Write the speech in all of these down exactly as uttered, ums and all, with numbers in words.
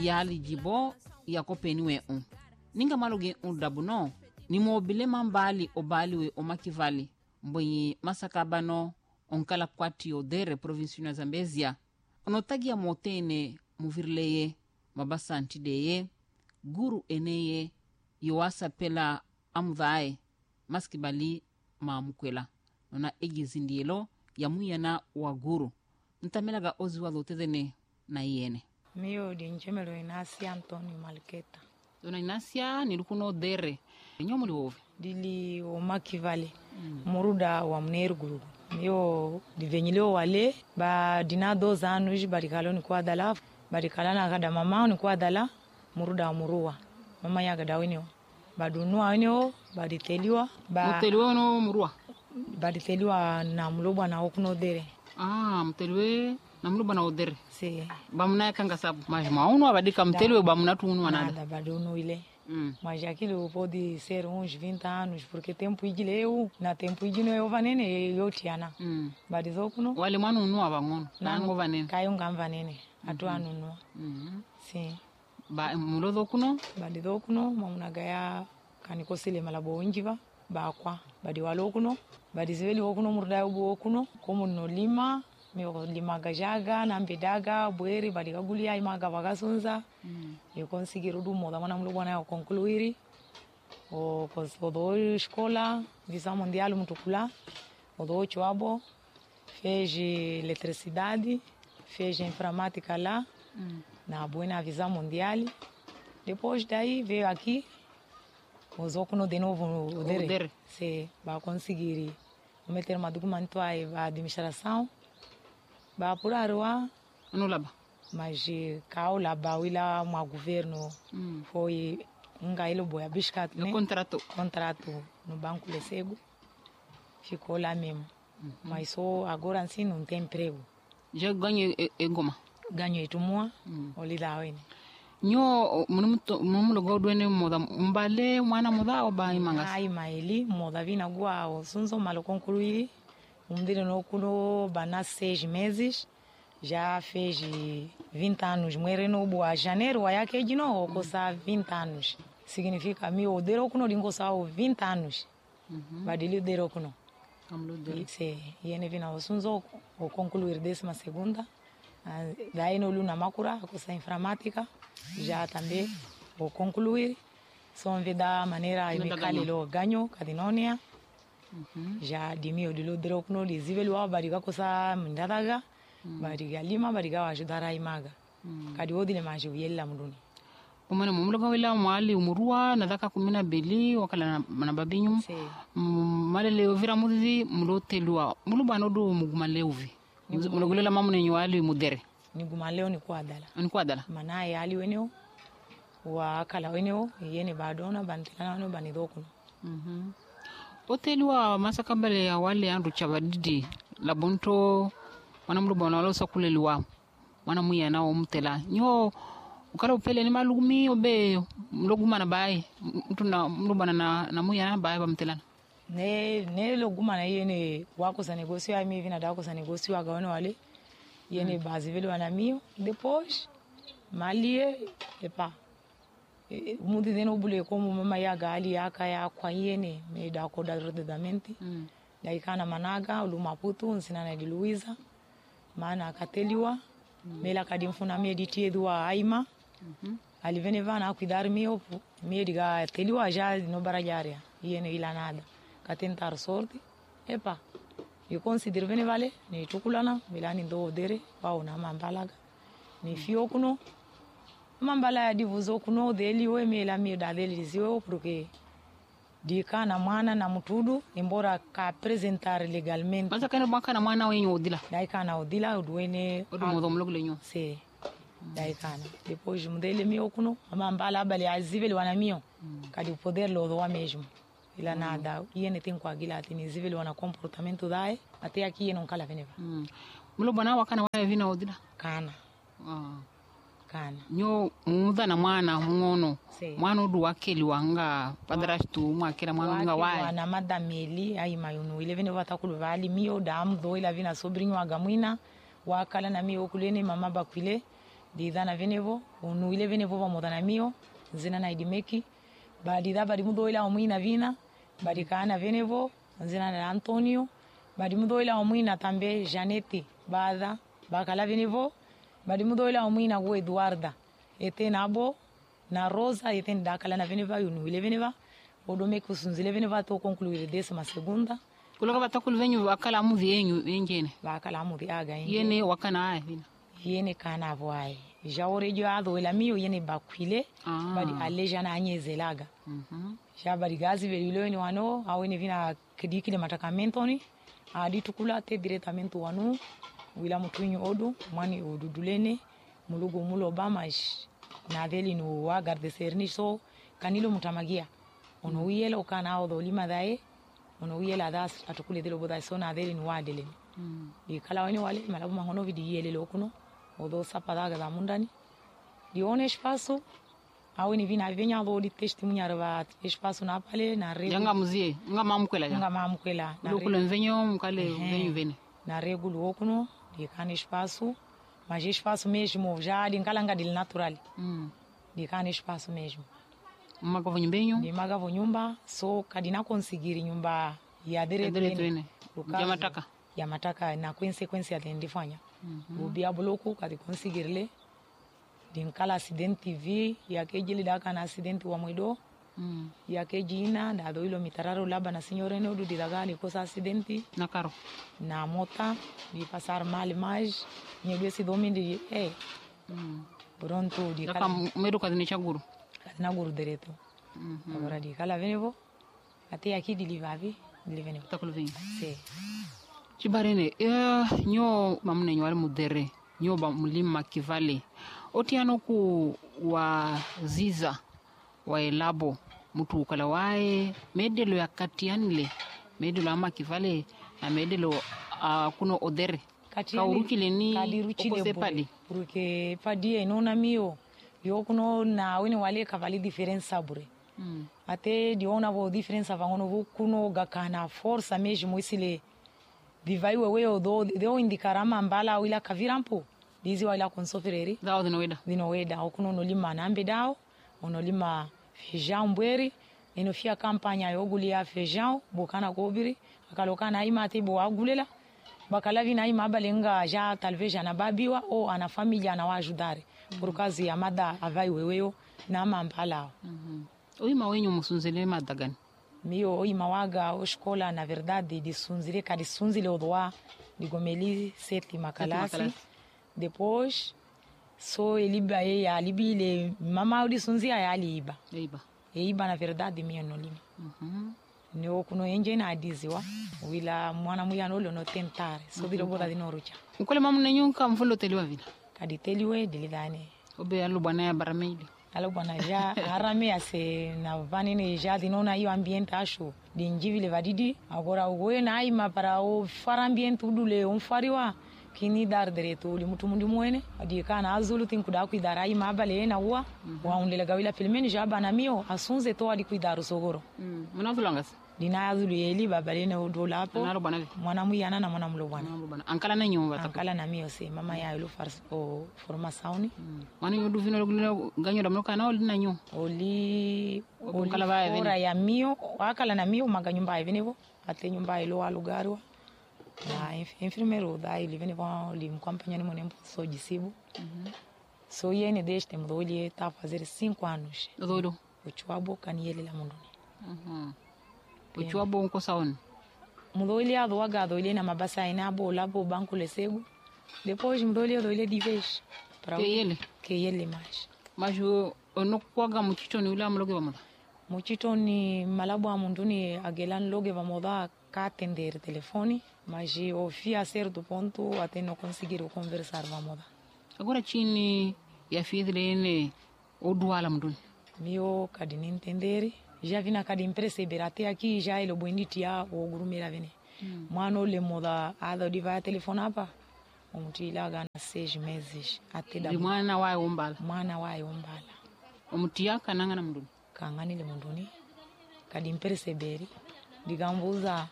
yali jibo yakopeniwe un ninga maluge un dabuno ni mobile mambali obaliwe omakivali mboyi masakabano onkala kwati odere provinsi na Zambezia onotagia motene muvirleye mabasa antideye guru eneye yoasa pela amudhae maskibali maamukwela nona egizindielo ya muyana wa guru ntamelaga ozi wa lotezene na yene mio di njemelo Inasia Antonio Malketa dona Inasia nilukuno dere nyomuli wove dili omakivale mm. muruda wa mneru guru mio divenyileo wale ba dina doze anos barikalo ni kwa dala barikala na kada mama ni kwa dala muruda wa murua mama yaga dawinyo badunua wenyo baditeliwa ba muteliwa no murua baditeliwa na mlobwa na okuno dere ah mteliwe na mlobwa na odere si bamuna kanga sabu majma uno abadika mteliwe bamuna tunu wanada nada baduno ile mm. mas aquilo pode ser uns vinte anos porque tempo igile eu na tempo igino eu vanene eu tiana mm. badizokuno wale mwana unua bangono nango vanene kayo ngamvanene atu mm -hmm. anunua mm. si ba mulozo kuno badizokuno mamuna gaya kanikosile malabo injiva bakwa badi walokuno badi ziveli okuno murda ubu okuno komo no lima mio lima gajaga na mbedaga bweri badi kagulia imaga bagasonza mm. eu conseguir do moda mana mlo bwana eu concluir o do escola visão mundial mutukula o do chuabo fez eletricidade fez informática lá mm. na buena visão mundial depois daí veio aqui usou kuno de novo o dere, dere. se vai conseguir meter uma documento aí a administração vai apurar lá no laba mas cá o laba o lá uma governo mm. foi um gailo boia biscato né contrato contrato no banco de sego ficou lá mesmo mm -hmm. mas só agora assim não tem emprego já ganho engoma ganho itumua mm. olida wene nyo mumulo godwene moda mbale mwana moda oba imanga ai maeli moda vina gua o sunzo malo concluir um dele no kuno bana seis meses já fez vinte anos muere no boa janeiro ayake dino kosa vinte anos significa mi o dero kuno dingo sao vinte anos mhm badili dero kuno amlo dero se yene vina o sunzo o concluir décima segunda daí no luna makura kosa informática já também vou concluir só vida maneira imecalilo ganho cadinonia uhum. já de mio de lodro no dizivelo bariga kosa ndadaga mm. bariga lima bariga ajudar a imaga mm. kadi odile maji yella muduni umana mumloga wela mwali umurua nadaka kumina beli wakala na babinyu malele ovira muzi mulotelwa mulubano do mugumaleovi mulogolela mamune nywali mudere ni gumaleo ni kwa dala ni kwa dala mana yali weneo wa kala weneo yene badona bantilana no banidokuno mhm otelwa masakabale ya wale andu chabadidi labonto wana mlubano walo sakulelwa wana muya nao mtela nyo ukala upele ni malugumi obe mluguma na bai mtuna mlubana na na muya na bai bamtelana ne ne luguma na yene wako sa negosio ai mimi na dako sa negosio agaone wale yene mm. base vile wana mio depois malie epa e, mundi deno bule como mama ya gali aka ya kwa yene me da ko da rodamenti mm. daikana managa lumaputu nsina na di Luiza maana akateliwa mm. mela kadimfuna me ditiedu aima mhm mm alivene vana cuidar mio me diga teliwa já no barajaria yene ila nada katentar sorte epa eu considero vene vale ni tukulana milani ndo dere pao na mambalaga ni fio kuno mambala ya divuzo kuno deli we mela mi da deli zio porque dika na mwana na mutudu embora ka apresentar legalmente mas kana banka na mwana wenyo odila dai kana odila udwene odu modo mloglenyo se dai kana depois mudele mi okuno mambala bali azivele wana mio mm. kadi poder lo do mesmo ila mm. nada yene tem kwa gila tini zivele wana comportamento dae até aqui não kala veneva mm. mulo bana wakana wa vina odila kana ah kana nyo muda na mwana ngono mwana odu wakeli wanga padrasto mwakela mwana nga wae wana madameli ai mayunu ile veneva takulu vali mio dam do ila vina sobrinho agamwina wakala na mio kulene mama bakwile di dana venevo unu ile venevo va modana mio zina na idimeki badi da badi mudo ila omina vina badi kana venevo zina na Antonio badi mudo ila omina tambe Janete bada bakala venevo badi mudo ila omina go Eduarda ete nabo na Rosa ete ndakala na veneva unu ile veneva odome kusunzile veneva to concluir décima segunda kuloka batakulu venyu wakala mu vienyu yenjene bakala mu aga yene wakana aya vina yene kana voai ja orejo ado ila mio yene bakwile ah. badi aleja na anyezelaga mhm mm ja badi gazi velilo ni wano awene vina kidikile matakamento ni adi tukula te diretamente wanu wila mutunyu odu mani odudulene mulugo mulo bamash na deli no wa garde serni so kanilo mutamagia ono wiela ukana odo lima dae ono wiela das atukule delo boda so na deli no wadele mm. di kala wani wale malabu mangono vidi yele lokuno odo sapadaga da mundani di one espaço awini vina venya do di testemunha rava espaço na pale na regu yanga muzie nga mamkwela nga mamkwela na lokulo venyo mkale venyu vene na regulo okuno di kana espaço mas espaço mesmo já de encalanga dele natural mm. de kana espaço mesmo magavo nyumbenyu de magavo nyumba so kadina conseguir nyumba ya direto ya mataka ya mataka na consequência de ndifanya mm -hmm. ubia bloco kadi conseguirle de encala acidente vi ya kejili daka na acidente wa mwido mm. ya kejina da doilo mitararo laba na senhora no do dilagali kosa acidente na caro na mota de passar mal mais nyedo esse domínio de eh mm. pronto de kala medo kadini chaguru kadina guru direto mm -hmm. agora de kala venevo até aqui de livavi de venevo takulu vem sim chibarene eh nyo mamne nyo al mudere nyo ba mulima kivale otiano ku wa ziza wa elabo mutu kala wae medelo ya katianle medelo ama kivale na medelo uh, kuno odere kaurukile ni okose pali porque padia inona mio yo kuno na wini wale kavali diferença bure mm. até de ona vo diferença vangono vo kuno gakana força mesmo isile vivai wewe odo deo indicarama mbala wila kavirampo dizi wala konsofreri dao dinoeda dinoeda okuno no lima nambe dao ono lima feijão mbweri eno fia campanya yogulia feijão bokana kobiri akalokana ai mate bo agulela bakala vina ai mabalenga já talvez já na babiwa ou ana família na ajudar mm -hmm. por causa ya mada avai weweyo na mambala mhm mm oi mawenyu musunzele madagani mio oi mawaga o escola na verdade de sunzire kadi sunzile odoa de gomeli sétima classe depois so eliba ya libile mama udi sunzia ya liba liba eiba na verdade mio no lima mhm ne okuno enje na adiziwa wila mwana muya no no tentare so biro boda di norucha ukole mamne nyunka mfulo teliwa vina kadi teliwe dilidane obe alu bwana ya barameli alo bwana ja arame ase na vanine ja dinona hiyo ambiente asho dinjivile vadidi agora uwe na ima para o fara ambiente udule umfariwa kini dar direto li mutu mundi mwene adi kana azulu tin kuda kuidara ai mabale na uwa mm -hmm. wa undele gawila filmeni jaba na mio asunze to adi kuidaru sogoro mm mwana vulangas dina azulu yeli babale na odola hapo na bwana mwana muyana na mwana mlo bwana bwana ankala na nyumba tako ankala na mio se mama ya ilo fars o formação mm. mwana yodu vino ganyo da mloka na oli na nyu oli oli ora ya mio akala na mio maganyumba ivenevo ate nyumba ilo alugarwa na enfermeiro da ele vem vão lhe acompanhando no tempo só de sibo uhum. So yene deste mudou ele tá a fazer cinco anos doido o chuabo cani ele lá mundo uhum. o chuabo um cosaon mudou ele a doa gado ele na mabasa ina bola bo banco lesego depois mudou ele do ele de vez para que ele que ele mais mas o no kwaga mutito ni ula mloge bamoda mutito ni malabu amunduni agelan loge bamoda ka atender telefone mas eu fui a certo ponto até não conseguir conversar vamos lá agora chini ya fidrene o duala mdun mio kadi ni entender já vina kadi perceber até aqui já ele bonditia o grumera vene mm. Mano le moda ado de vai telefonar pa umtila gana seis meses até da mwana wa umbala mwana wa umbala umtia kananga na mdun kangani le mduni kadi perceber digambuza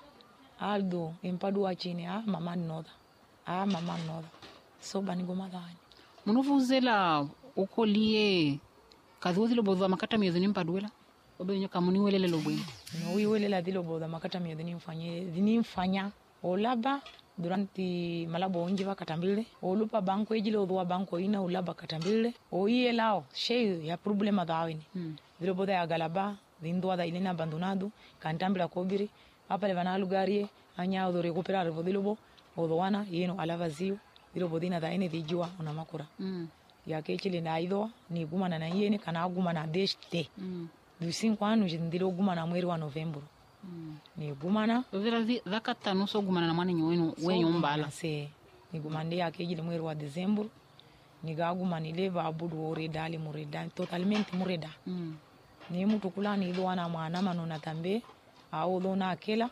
Aldo empadua chini ah mama noda ah mama noda so bani goma dani munuvuzela ukolie kadhuzi lo bodwa makata miezi nimpaduela obe nyoka muniwelele lo bwini no wiwelela dilo boda makata miezi nimfanye nimfanya olaba durante malabo onji vakatambile olupa banko ejile odwa banko ina ulaba katambile oiye lao cheio ya problema dawini mm. dilo boda ya galaba dindo da ilena abandonado cantambila kobiri apa le vana lugarie anya odo recuperar vodilo bo odwana yeno ala vazio dilo bodina da ene dijua ona makura mm. ya ke chile na ido ni gumana na yene kana gumana deste mm. du cinco anos ndilo gumana mwezi wa Novembro mm. ni gumana overa zakata no so gumana na mwana nyoweni wenyo mbala se ni gumande ya ke jile mwezi wa Dezembro ni gagumana ile ba abudu oreda ali mureda totalmente mureda mm. ni mtu kulani ido wana mwana manona tambe au dona akela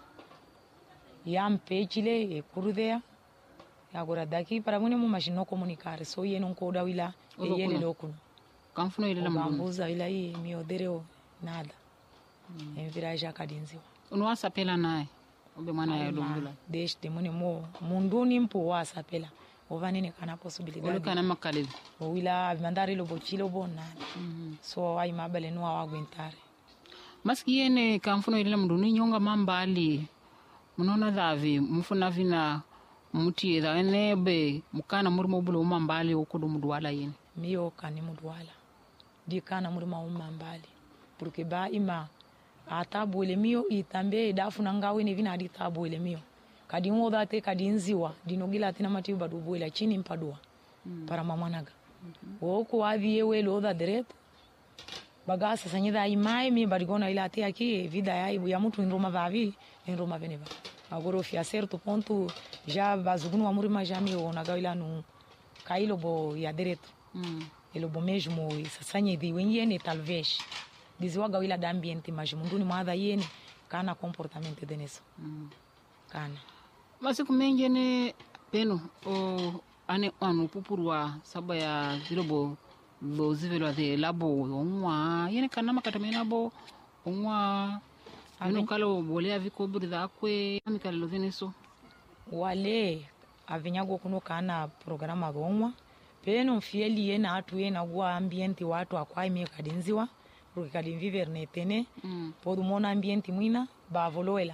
ya mpechile e kurudea ya gora daki para mune mu machino comunicare so yeno nkoda wila e yele lokuno kamfuno ile la mbuno mbuza ila hii miodereo nada mm. enviraja kadinziwa unwasa pela naye obe mwana ya dongula deshte mune mo munduni mpo wasa pela ovanene kana possibility ole kana makale o wila mandari lo bochilo bona mm -hmm. so ai mabele no awagwentare maski yene kamfuno ile la mbuno nyonga mambali munona davi mufuna vina muti eda enebe mukana muri mobulo mambali okudo mudwala yene miyo kani mudwala di kana muri ma mambali porque ba ima atabule miyo itambe dafuna ngawe ne vina adi tabule miyo kadi ngoda te kadi nziwa dinogila tina matiba dubuela chini mpadua mm. para mamanaga mm -hmm. woko aviye welo da direto bagasa sanyida imai mi barigona ila te aqui vida ya ya mtu nroma vavi nroma veneva agora fi a certo ponto já bazugunu amuri majami ona gaila no cailo bo ya direto mm. ele bo mesmo sasanye di wenye talvez dizwa gaila da ambiente mas munduni mada yene kana comportamento deneso mm. kana masiku mengene peno o ane anu pupurwa saba ya zirobo lo zivelo de labo onwa yene kana makatamena bo onwa ano kalo bole aviko burida kwe amikalo lo deneso wale avinyago kuno kana programa onwa peno fieli yena atu yena gwa ambiente watu akwai me kadinziwa porque kadin viver netene mm. podu mona ambiente mwina ba voloela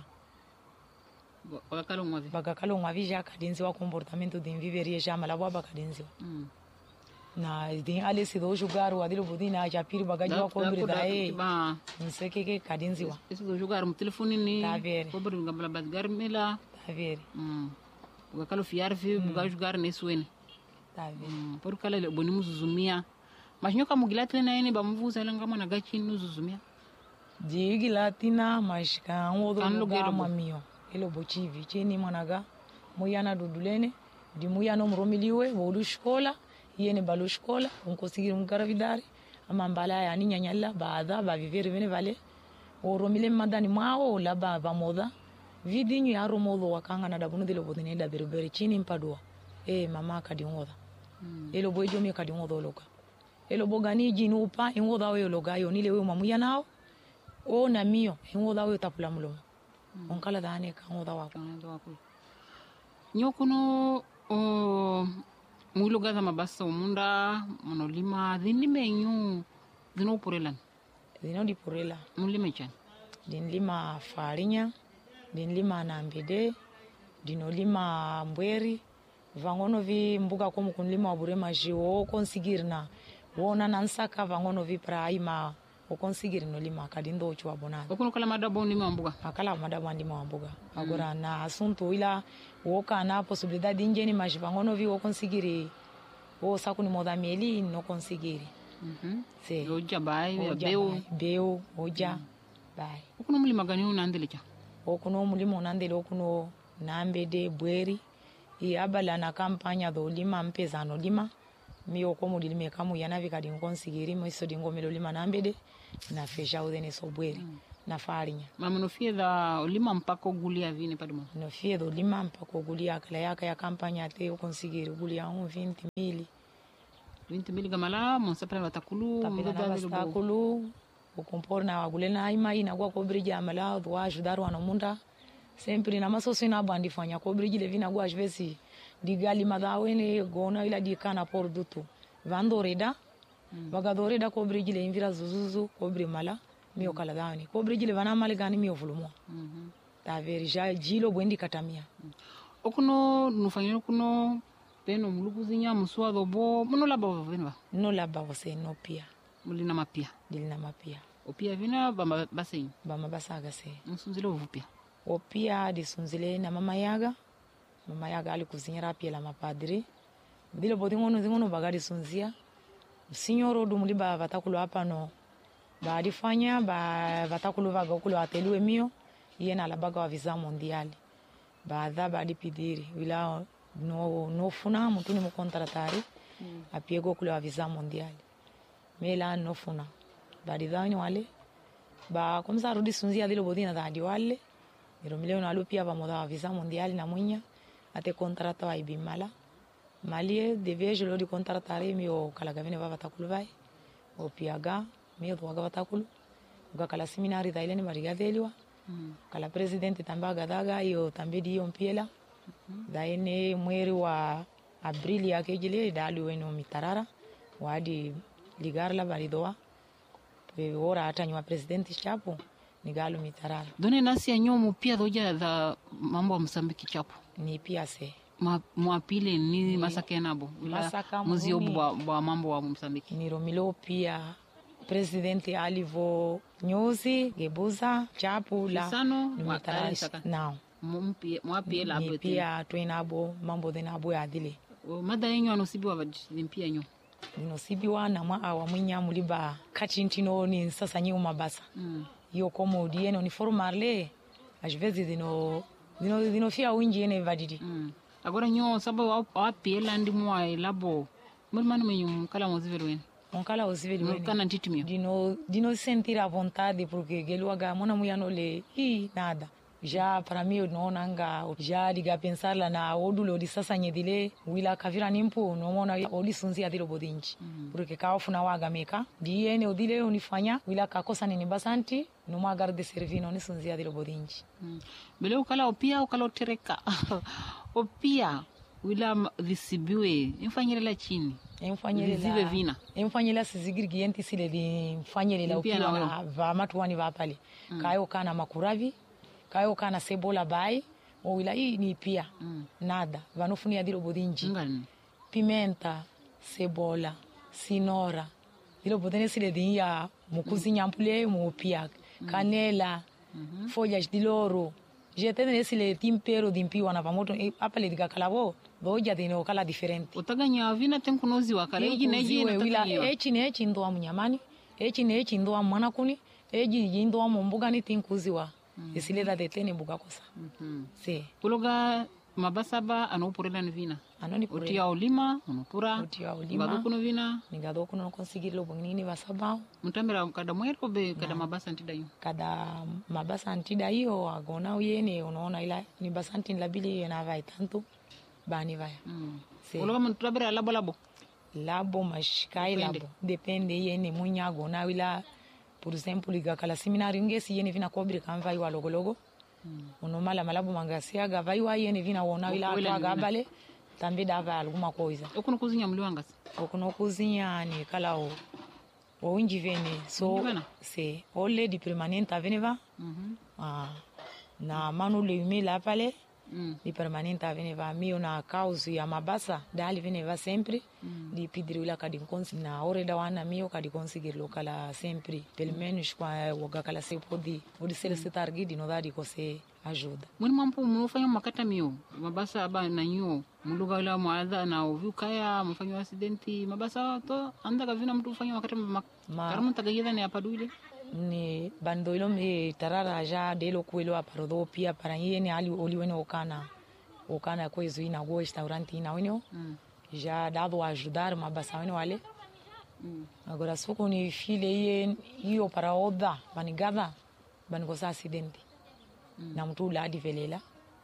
bakalo ngwavi bakalo ngwavi ja kadinziwa comportamento de viver ye jama la baba kadinziwa mm. na de ale se do jogar o adilo budina ja piri bagaji wa kombri da e nseke ke kadinziwa ese do jogar mu telefone ni tavere kombri ngambala bazgar mela tavere mm bakalo fiar vi mm. buga jogar ne suene tavere mm. por kala le boni muzuzumia mas nyoka mugilatre na ene bamuvuza langa na gachi nuzuzumia digi latina mas kan wodo ga mamio elo bochivi chini mwanaga muyana dudulene di muyano mromiliwe wolu shkola yene balu shkola unkosigiri mukaravidari amambala ya ni nyanyalla baada ba vivere vene vale oromile madani mao la baba moda vidinyu ya romodo wakanga na dabunu dilo bodine da berbere chini mpadua eh mama kadingoda mm. elo boijo mi kadingoda loka elo bogani jinupa ingoda we loga yo nile we mamuya nao o na mio ingoda we tapula mulo mm. onkala dane ka ngoda wako nyokuno o muluga za mabasa umunda monolima dinimenyu dino purelan dino di purela mulime chan dinlima farinha dinlima nambede dinolima mbweri vangono vi mbuga komu kunlima waburema jiwo konsigirna wona nansaka vangono vi pra ima o konsigir no lima kadindo chwa bonana okuno kala madabo ni mambuga akala madabo ndi mambuga mm. agora na assunto ila woka na possibilidade ingeni mas vangono vi o konsigiri o sakuni moda meli no konsigiri mhm mm se oja bai beu beu oja mm. bai okuno mulima gani unandele cha okuno mulima unandele okuno nambede bweri i abala na kampanya do lima mpeza no lima mi okomo dilime kamu yana vikadi nkonsigiri mo iso dingo melo lima nambede na feja udene sobweri mm. na farinha mama no fie da lima mpako gulia vini padimo no fie do lima mpako gulia kala yaka ya kampanya te konsigiri gulia un vinte mil vinte mil gamala mo sapra batakulu tapena batakulu o compor na agulena ima ina gwa kobriji amala do ajudar wana munda sempre na masoso ina bandi fanya kobriji le vina gwa às vezes digali madawene gona ila dikana por dutu vandoreda mm. vagadoreda ko bridge le invira zuzuzu ko bri mala mio kala dani ko bridge le vana male gani mio volumo mm -hmm. ta verija jilo bwendi katamia mm. okuno nufanyiro kuno peno mulukuzinya muswa dobo muno laba venwa no laba wose no pia mulina mapia dilina mapia opia vina bama basenyi bama basaga se musunzile ovupia opia disunzile na mama yaga mama yaga alikuzinyira pia la mapadri dile bodi ngono zingono bagadi sunzia signoro dumuliba vatakulu hapa no baadi fanya ba vatakulu vaga kulo ateliwe mio yena la baga wa visa mondiali baadha baadi pidiri wila no no funa mutuni mu kontratari mm. apiego kulo wa visa mondiali mela no funa baadi dhani wale ba komsa rudi sunzia dile bodi na dadi wale niro mileo na lupia ba moda wa visa mondiali na munya ate kontrata wa ibimala malie devia jelo di kontratare mio kala gavine va vatakulu vai o piaga mio to vatakulu uga kala seminari daile ni marigadeliwa mm. kala presidente tamba gadaga io tambe di ompiela mm -hmm. daine mweri wa abril ya kejile dali weno mitarara wadi ligarla balidoa be ora atanywa presidente chapo ni galo mitarara done nasi ya nyomo pia doja za mambo ya Msambiki chapo ni pia se mwapile ni, ni masaka nabo masaka muzio bwa, bwa mambo wa Msambiki ni romilo pia presidente alivo nyozi gebuza chapu la Kisano, ni mitarashi nao mwapie la ni pia tuenabo mambo denabo ya adile mada yenyu anosibi wa vadimpia nyo nosibi wa na mwa awa mwinya muliba kachintino ni sasa nyi umabasa mm. yo komo dieno ni formarle às vezes dino dino dino fia winji ene vadidi mm. agora nyo sabo wa pela ndi mwa elabo mwana menyu kala mozivelo ene onkala ozivelo ene kana ntitimi dino dino sentir a vontade porque geluaga mona muyano le i nada já para mim não nanga já diga pensar lá na odulo di sasa nyedile wila kavira nimpo no mona odi sunzia dilo bodinchi mm. porque ka ofuna waga meka di ene odile unifanya wila kakosa nini basanti no magar de servino ni sunzia dilo bodinchi mm. bele ukala opia ukala tereka opia wila visibiwe infanyele la chini infanyele la vina infanyele sizigirgi yenti sile di infanyele la opia wa va matuani va pale mm. kayo kana makuravi kayo kana sebola bai o wila hii ni pia mm. nada vanufunia dilo bodinji ngani pimenta sebola sinora dilo bodene sile dia mukuzinya mpule mu pia mm. canela mm -hmm. folhas de louro jetene sile timpero dimpiwa na pamoto apale diga kalavo doja dino kala different utaganya vina tenkunozi wakale eji neji na wila echi nechi ndo munyamani echi nechi ndo mwana kuni eji jindo mumbuga ni tinkuziwa Mm. Isile da detene buga kosa. Mhm. Mm si. Kuloga mabasaba anopurela nvina. Anoni purela. Utia olima, unopura. Utia olima. Ngado kuno vina. Ngado kuno konsigiri lo bungini basaba. Mutambira kada mwero be kada mabasa ntida yo. Kada mabasa ntida yo agona uyene unaona ila ni basanti labili na vai tanto bani vai. Mm. Si. Kuloga mutambira labo labo. Labo mashkai labo. Depende yene munya agona ila por exemplo liga kala seminari ngesi yene vina kobri kan vai wa logologo mm. uno mala malabu mangasia ga vai wa yene vina wona ila atwa gabale tambe dava alguma coisa okuno kuzinya mliwanga okuno kuzinya ni kala o o inji vene so se ole di permanente veneva mhm mm ah na manu le mila pale mm. di permanente veneva mio na causa ya mabasa dali veneva sempre mm. di pidrila kadi konsi na ore da wana mio kadi conseguir lokala sempre pelo menos kwa woga kala se podi odi sele se targidi no dadi ko se ajuda muni mampo munofanya makata mio mabasa aba na nyo muluga la muadha na uvikaya mfanya accidenti mabasa to anda kavina mtu ufanya makata ma karamu tagayeda ne apaduile ni bandoilo me tarara ja de lo kuelo aparodo pia para yene ali oliwene okana okana coisa ina go restaurante ina weno mm. já dado a ajudar mabasa weno wale mm. agora soko ni file ye io para oda banigada banigosa accidente mm. na mtu la divelela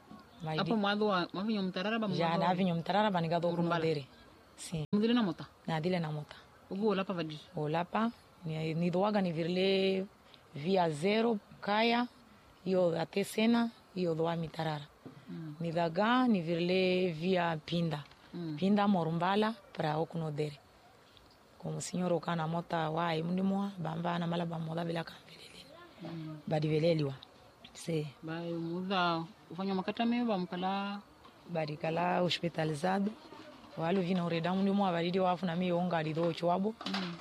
hapo mwadho mwavinyo mtarara ba mwadho ja na vinyo mtarara banigado kunodere si mudile na mota na dile na mota ugo olapa vadi olapa ni, ni doaga ni virle via zero kaya io até sena io doa mitarara mm. ni daga ni virle via pinda mm. pinda morumbala para okunodere como senhor okana mota wai mundimoa bambana mala bamoda bila kamvelele badi veleliwa se ba muda ufanya makata meba mkala badi kala hospitalizado walo vina ureda mundimoa badi wafu na mimi onga lido chwabo mm.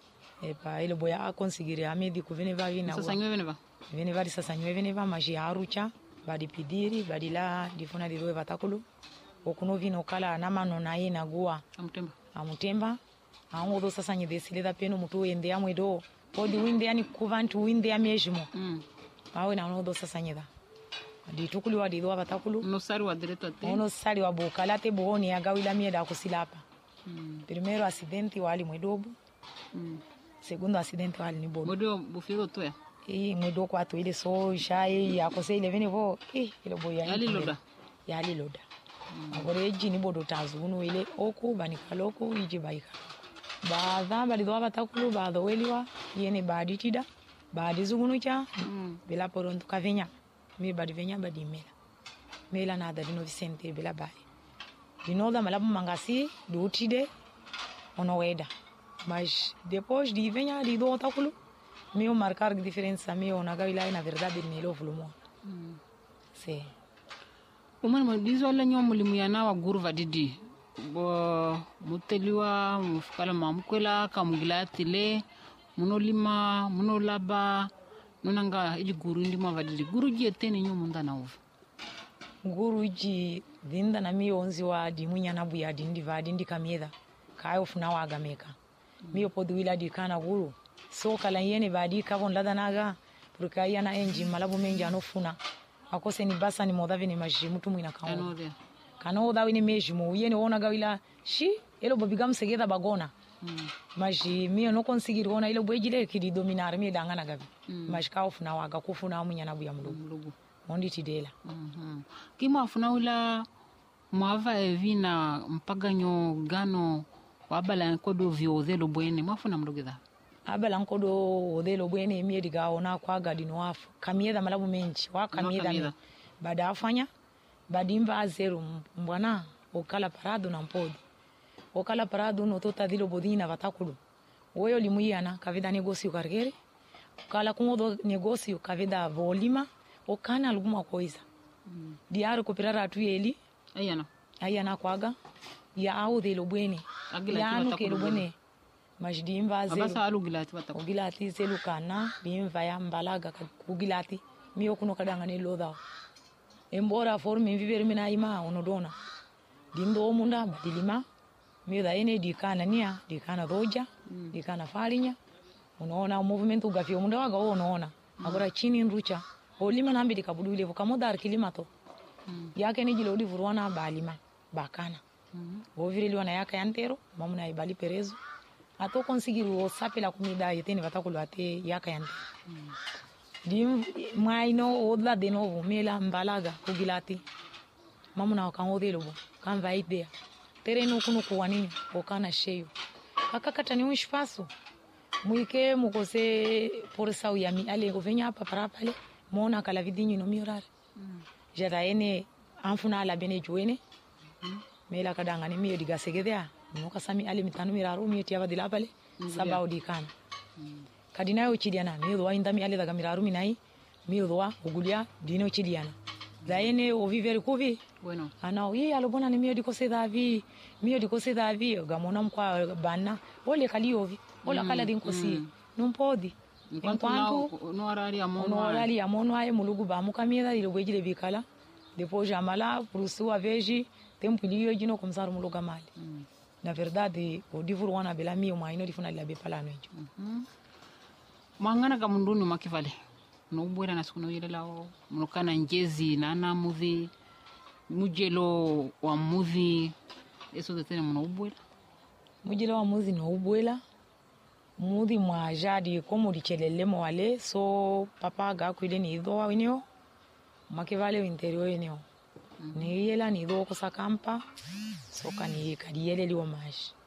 epa ile boya a conseguir a médico vene va vina sasa nyewe vene va vene va sasa nyewe vene va maji harucha badi pidiri badi la difuna lido vatakulu okuno vino kala na mano na ina gua amutemba amutemba aongo sasa nyedesile da peno mutu ende ya mwedo podi winde yani kuvantu winde ya mejimo mm. awe na ono sasa nyeda di tukuli wa dido vatakulu no sari wa direto ate ono sari wa bokala te bohoni ya gawila mieda kusilapa mm. primero acidente wali mwedobu mm. segundo acidente wali ni bobo mwedo bufiro to ya eh mwedo kwa to ile so shai ya kose ile vene vo eh ile boya yali loda yali loda mm. agore jini bodo tazuno ile oku banikaloku iji baika baadha balido batakulu baadho weliwa yene badi tida badi zugunucha mm. bila poronto kavenya mi badi venya badi mela mela na da dino Vicente bila bai dinoda malabu mangasi dutide ono weda mas depois de venya de do batakulu meu marcar diferença meu na gawila na verdade nilo fulumo mm. se umani madizo la nyomu limuya wa gurva didi bo muteliwa mufukala mamkwela kamugilatile munolima munolaba nunanga iji guru ndi mavadili guru ji eteni nyomu ndana uva guru ji dinda na mi onzi wa di munya na buya dindi vadi ndi kamieda kayo funa wa agameka mm. mi opodu wila di kana guru so kala yene vadi kavon lada naga porque yana enji malabu menja no funa akose ni basa ni modave ni maji mutu mwina kawo kano dawi ni meji mo yene ona gawila shi elo bobigam segeda bagona mm. maji mi no conseguir ona elo bojile kidi dominar mi danga na gabi mm. maji ka ofuna waga kufuna munya na buya mlugu mondi tidela mhm kimo afuna ula mwava evina mpaganyo gano wabala kodo viozelo bwene mwafuna mlugida abala nkodo odelo bwene mi diga ona kwa gadi no afu kamieda malabu menji wa kamieda bada afanya badimba azero mbwana okala parado na mpodi okala parado no tota dilo bodina vatakulu weyo limuyana kavida negócio carguere okala kumodo negócio kavida volima okana alguma coisa mm. diário cooperar atu ele ayana ayana kwaga ya au delo bwene ya anu ke bwene mas dimba azero abasa alugilati vatakulu ugilati zelu kana bimva ya mbalaga kugilati miyo kuno kadanga ne loda embora forme vivere mina ima onodona dindo munda dilima miyo da ene dikana nia dikana roja mm. dikana farinya unaona movimento gafio munda waga unaona mm. agora chini nrucha olima nambi dikabudu ile vukamodar kilimato mm. yake ni jilodi vuruana balima bakana mm. ovire liwana yaka yantero mamuna ibali perezo ato conseguir o sapela comida yeteni vatakulu ate yaka yantero mm. dim maino odla de novo mela mbalaga kugilati mamuna wakangodelo bo kan vai idea tereno kuno kuwaninho okana cheio akakata ni um espaço muike mukose por sau yami ale govenya hapa para pale mona kala vidinho no miorar mm. jada ene anfuna la bene joene mm. mela kadanga ni mio diga segedea noka sami ale mitanu miraro mio tiaba dila pale mm. sabao dikana mm. kadinayo chidiana mio wa indami ale daga miraru minai mio wa ugulia dino chidiana daene o vivere kuvi bueno ana yi alobona ni mio dikose davi mio dikose davi gamona mkwa bana ole kali ovi ole mm. kala dinkosi mm. non podi enquanto no orari amono no orari amono ai mulugu ba mukamira ile bwejile bikala depois jamala prusu aveji tempo liyo jino komsar muluga mali mm. na verdade o divuru wana bela mio maino difuna la be pala njo mm -hmm. mangana kamunduni makivale no bwera na sikuno yele lao mnokana njezi na na muvi mujelo wa muvi eso de tene mno bwera mujelo wa muvi no bwera muvi mwa jadi komo dichelele mo wale so papa ga kuile ni do wa wenio makivale interior yenio mm -hmm. ni yela ni do ko sakampa so kani kadiyele liwo maji